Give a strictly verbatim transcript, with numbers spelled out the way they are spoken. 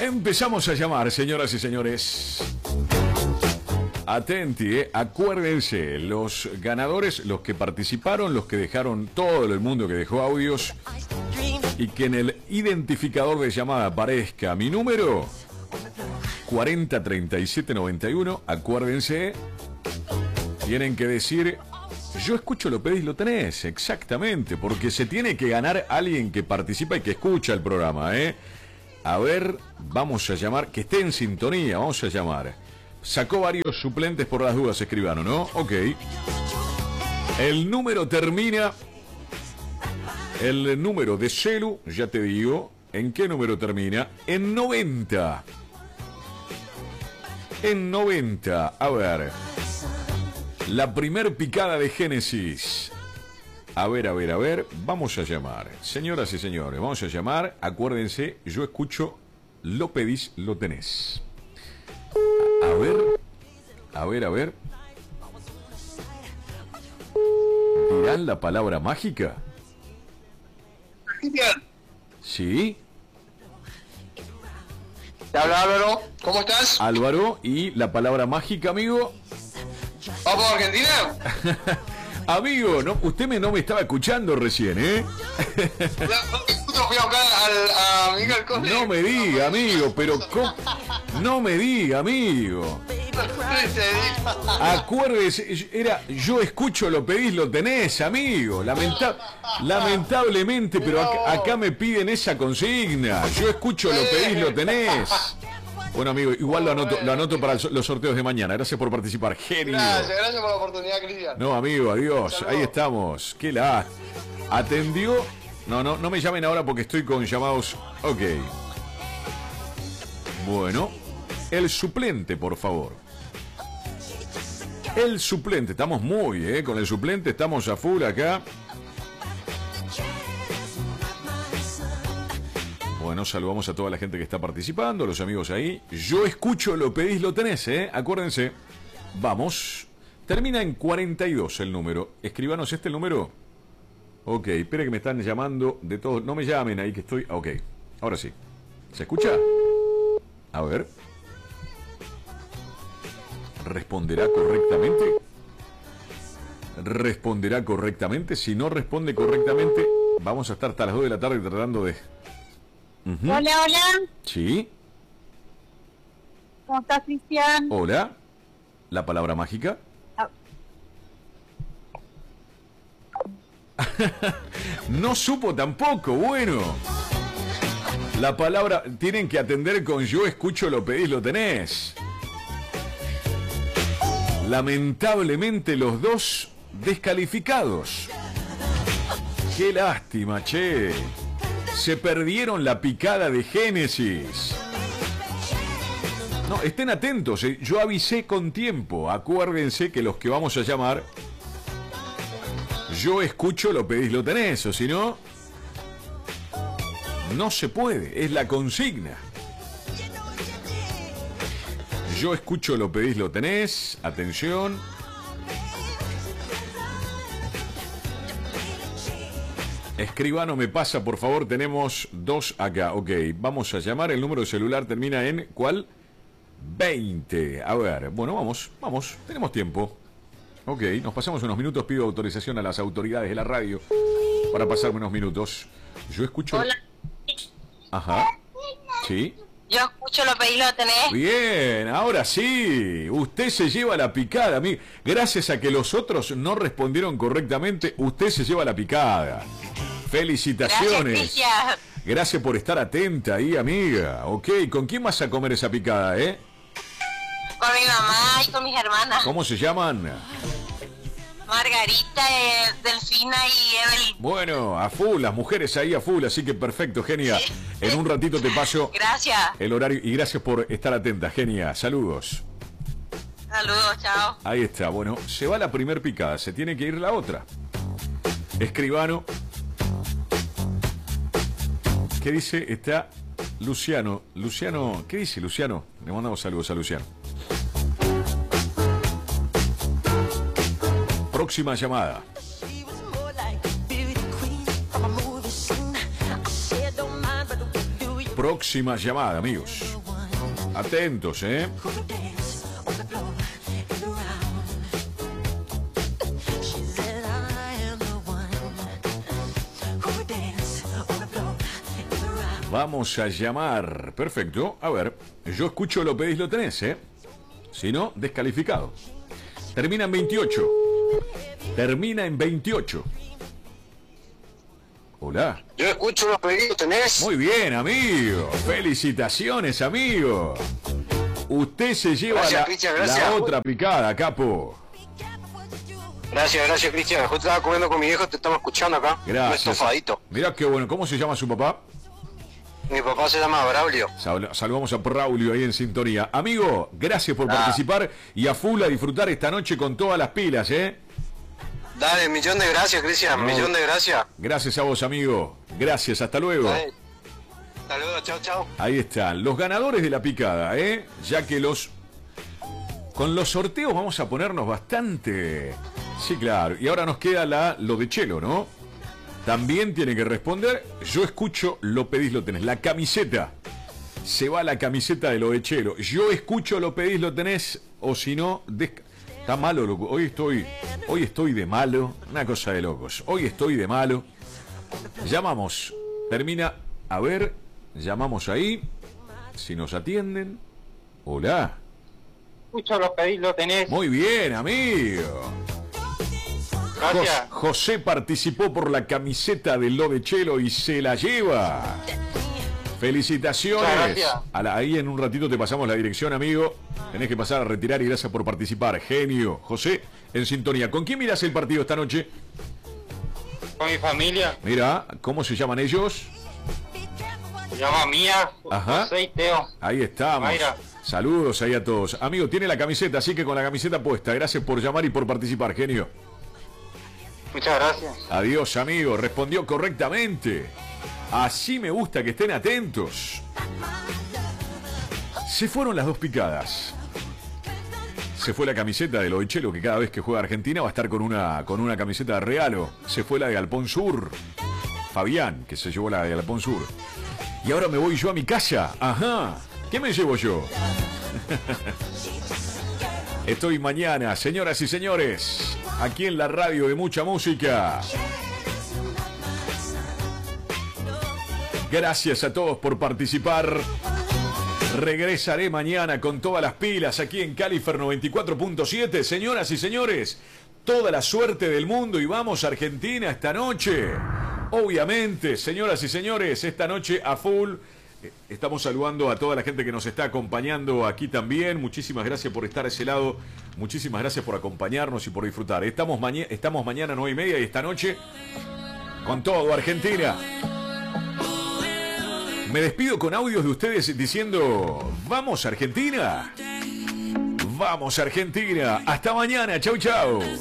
Empezamos a llamar, señoras y señores. Atenti, eh. Acuérdense, los ganadores, los que participaron, los que dejaron, todo el mundo que dejó audios, y que en el identificador de llamada aparezca mi número cuarenta treinta y siete noventa y uno. Acuérdense, tienen que decir: yo escucho, lo pedís, lo tenés. Exactamente, porque se tiene que ganar alguien que participa y que escucha el programa, ¿eh? A ver, vamos a llamar, que esté en sintonía, vamos a llamar. Sacó varios suplentes por las dudas, escribano, ¿no? Ok. El número termina... El número de celu, ya te digo, ¿en qué número termina? En noventa. En noventa. A ver. La primer picada de Génesis. A ver, a ver, a ver. Vamos a llamar. Señoras y señores, vamos a llamar. Acuérdense, yo escucho, lo pedís, lo tenés. A ver. A ver, a ver. ¿Dirán la palabra mágica? Sí. Te habla Álvaro, ¿cómo estás? Álvaro, ¿y la palabra mágica, amigo? ¿Vamos a Argentina? Amigo, no, usted me, no me estaba escuchando recién, ¿eh? Justo fui a buscar al, a Miguel Conde. No me diga, amigo, pero ¿cómo? No me diga, amigo. Acuérdese, era yo escucho, lo pedís, lo tenés, amigo. Lamenta lamentablemente, pero acá, acá me piden esa consigna. Yo escucho, lo pedís, lo tenés. Bueno, amigo, igual lo anoto, lo anoto para los sorteos de mañana. Gracias por participar. Genio. Gracias, gracias por la oportunidad, Cristian. No, amigo, adiós. Ahí estamos. Qué la. Atendió. No, no, no me llamen ahora porque estoy con llamados. Ok. Bueno. El suplente, por favor. El suplente. Estamos muy, eh. Con el suplente estamos a full acá. Bueno, saludamos a toda la gente que está participando, los amigos ahí. Yo escucho, lo pedís, lo tenés, ¿eh? Acuérdense. Vamos. Termina en cuarenta y dos el número. Escribanos este número. Ok, espere que me están llamando de todos. No me llamen ahí que estoy... Ok, ahora sí. ¿Se escucha? A ver. ¿Responderá correctamente? ¿Responderá correctamente? Si no responde correctamente, vamos a estar hasta las dos de la tarde tratando de... Uh-huh. Hola, hola. Sí. ¿Cómo estás, Cristian? Hola. ¿La palabra mágica? Ah. No supo tampoco, bueno. La palabra... Tienen que atender con yo escucho, lo pedís, lo tenés. Lamentablemente los dos descalificados. Qué lástima, che. Se perdieron la picada de Génesis. No, estén atentos, eh. Yo avisé con tiempo. Acuérdense que los que vamos a llamar, yo escucho, lo pedís, lo tenés. O si no, no se puede. Es la consigna. Yo escucho, lo pedís, lo tenés. Atención. Escribano, me pasa, por favor, tenemos dos acá. Ok, vamos a llamar, el número de celular termina en... ¿Cuál? veinte. A ver, bueno, vamos, vamos, tenemos tiempo. Ok, nos pasamos unos minutos, pido autorización a las autoridades de la radio para pasarme unos minutos. Yo escucho... Hola. Ajá. ¿Sí? Yo escucho, lo pedí, lo tenés. Bien, ahora sí. Usted se lleva la picada, amigo. Gracias a que los otros no respondieron correctamente, usted se lleva la picada. Felicitaciones. Gracias, Gracias por estar atenta ahí, amiga. Ok, ¿con quién vas a comer esa picada, eh? Con mi mamá y con mis hermanas. ¿Cómo se llaman? Margarita, eh, Delfina y Evelyn. Bueno, a full, las mujeres ahí a full, así que perfecto, genia. En un ratito te paso Gracias. el horario y gracias por estar atenta, genia. Saludos. Saludos, chao. Ahí está, bueno, se va la primer picada, se tiene que ir la otra. Escribano. ¿Qué dice? Está Luciano. Luciano, ¿qué dice Luciano? Le mandamos saludos a Luciano. Próxima llamada. próxima llamada, amigos. Atentos, ¿eh? Vamos a llamar. Perfecto. A ver, yo escucho, lo pedís, lo tenés, ¿eh? Si no, descalificado. Termina en veintiocho. Termina en veintiocho. Hola. Yo escucho, los pedís, lo tenés. Muy bien, amigo. Felicitaciones, amigo. Usted se lleva Gracias, la, Cristian, gracias. la otra picada, capo. Gracias, gracias, Cristian. Justo estaba comiendo con mi viejo, te estamos escuchando acá. Gracias. Un estofadito. Mirá qué bueno. ¿Cómo se llama su papá? Mi papá se llama Braulio. Sal- Saludamos a Braulio ahí en sintonía. Amigo, gracias por Ah. participar y a full a disfrutar esta noche con todas las pilas, ¿eh? Dale, millón de gracias, Cristian. No. Millón de gracias. Gracias a vos, amigo. Gracias, hasta luego. Dale. Hasta luego, chao, chao. Ahí están, los ganadores de la picada, ¿eh? Ya que los... Con los sorteos vamos a ponernos bastante... Sí, claro. Y ahora nos queda la lo de Chelo, ¿no? También tiene que responder, yo escucho, lo pedís, lo tenés. La camiseta. Se va la camiseta de lo de Chelo. Yo escucho, lo pedís, lo tenés. O si no, desca... Está malo, loco. Hoy estoy, hoy estoy de malo. Una cosa de locos. Hoy estoy de malo. Llamamos. Termina. A ver. Llamamos ahí. Si nos atienden. Hola. Escucho, los pedís, lo tenés. Muy bien, amigo. Gracias. Jos- José participó por la camiseta de lo de Chelo y se la lleva. Felicitaciones. Muchas gracias. A la- ahí en un ratito te pasamos la dirección, amigo. Tenés que pasar a retirar y gracias por participar. Genio. José, en sintonía. ¿Con quién mirás el partido esta noche? Con mi familia. Mira, ¿cómo se llaman ellos? Se llama Mía, Ajá. José y Teo. Ahí estamos. Mayra. Saludos ahí a todos. Amigo, tiene la camiseta, así que con la camiseta puesta. Gracias por llamar y por participar, genio. Muchas gracias. Adiós, amigo. Respondió correctamente. Así me gusta que estén atentos. Se fueron las dos picadas. Se fue la camiseta de lo de Chelo, que cada vez que juega Argentina va a estar con una, con una camiseta de Regalo. Se fue la de Alpón Sur. Fabián, que se llevó la de Alpón Sur. Y ahora me voy yo a mi casa. Ajá. ¿Qué me llevo yo? Estoy mañana, señoras y señores, aquí en la radio de mucha música. Gracias a todos por participar. Regresaré mañana con todas las pilas aquí en Califer noventa y cuatro punto siete. Señoras y señores, toda la suerte del mundo y vamos a Argentina esta noche. Obviamente, señoras y señores, esta noche a full. Estamos saludando a toda la gente que nos está acompañando aquí también. Muchísimas gracias por estar a ese lado. Muchísimas gracias por acompañarnos y por disfrutar. Estamos, maña estamos mañana a nueve y media y esta noche con todo Argentina. Me despido con audios de ustedes diciendo: ¡vamos Argentina! ¡Vamos Argentina! ¡Hasta mañana! ¡Chau, chau!